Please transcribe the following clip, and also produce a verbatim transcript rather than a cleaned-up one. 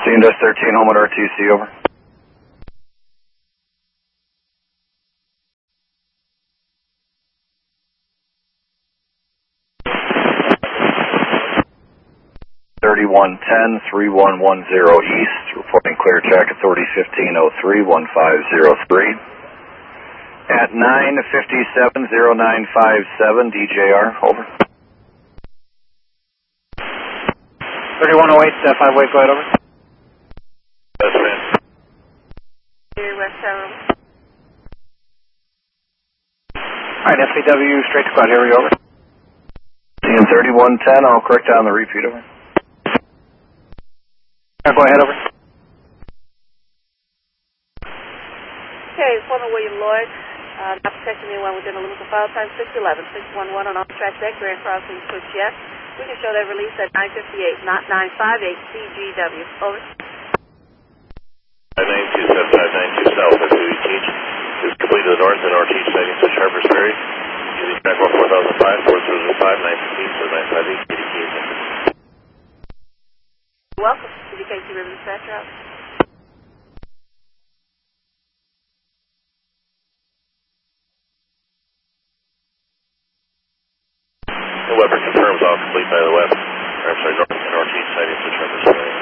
Indus thirteen, home at R T C, over. thirty-one ten, three one one zero East, reporting clear track authority fifteen oh three, one five zero three. At nine fifty-seven, oh nine five seven, D J R, over. thirty-one oh eight, uh, five way, go ahead, over. West man. West Tower. Alright, F C W, straight to cloud, here we go, over. Seeing thirty-one ten, I'll correct on the repeat, over. Go ahead, over. Okay, former William Lloyd, uh, not detecting anyone within the limits of file time, six eleven, six one one on off-track deck, Grand Crossing, switch yes. We can show that release at nine fifty-eight, not nine five eight, C G W, over. nine two seven five nine two South, that's who we teach. Is complete to the north and R T sighting switch Harper's Ferry. Using track one four thousand five, four thousand five, nine fifteen, so nine five eight, K D K. Welcome to the K C River Dispatch Route. The Weber confirms all complete by the west. Or, I'm sorry, north and northeast sighting switch Harper's Ferry.